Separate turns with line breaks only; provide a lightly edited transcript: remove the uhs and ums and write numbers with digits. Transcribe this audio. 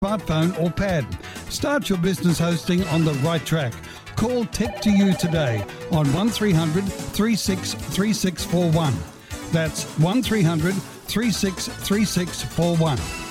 smartphone or pad. Start your business hosting on the right track. Call Tech to You today on 1300 363641. That's 1300 363641.